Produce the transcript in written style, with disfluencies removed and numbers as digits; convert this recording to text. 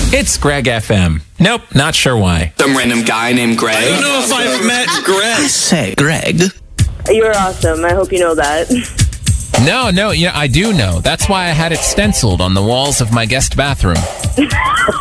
It's Greg FM. Nope, not sure why. Some random guy named Greg. I don't know if I've met Greg. I say, Greg. You're awesome. I hope you know that. No, I do know. That's why I had it stenciled on the walls of my guest bathroom.